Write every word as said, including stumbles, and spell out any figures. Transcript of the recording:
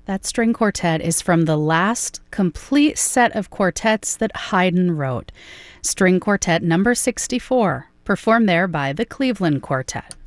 That string quartet is from the last complete set of quartets that Haydn wrote. String Quartet number sixty-four, performed there by the Cleveland Quartet.